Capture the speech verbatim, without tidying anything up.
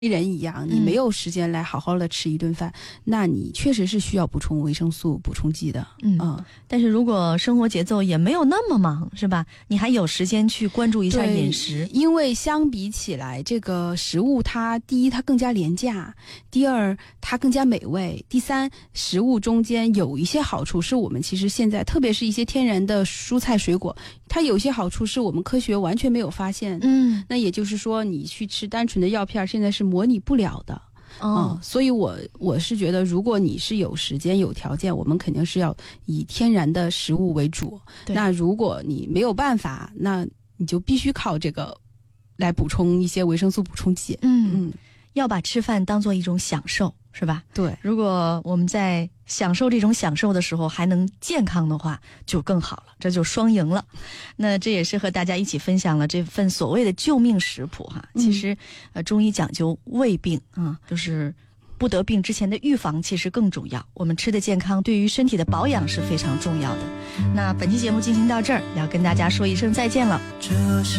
人一样，你没有时间来好好的吃一顿饭，嗯、那你确实是需要补充维生素、补充剂的。 嗯，嗯但是如果生活节奏也没有那么忙，是吧？你还有时间去关注一下饮食， 因为相比起来，这个食物它第一它更加廉价，第二它更加美味，第三食物中间有一些好处是我们其实现在特别是一些天然的蔬菜水果，它有些好处是我们科学完全没有发现。 嗯， 那也就是说，你去吃单纯的药片，现在是模拟不了的。 哦、 嗯，所以我我是觉得，如果你是有时间有条件，我们肯定是要以天然的食物为主。那如果你没有办法，那你就必须靠这个来补充一些维生素补充剂。 嗯嗯，要把吃饭当做一种享受，是吧？ 对， 如果我们在享受这种享受的时候还能健康的话，就更好了，这就双赢了。那这也是和大家一起分享了这份所谓的救命食谱哈。 嗯、 其实呃，中医讲究未病啊，就是不得病之前的预防其实更重要。我们吃的健康对于身体的保养是非常重要的。那本期节目进行到这儿，要跟大家说一声再见了。这是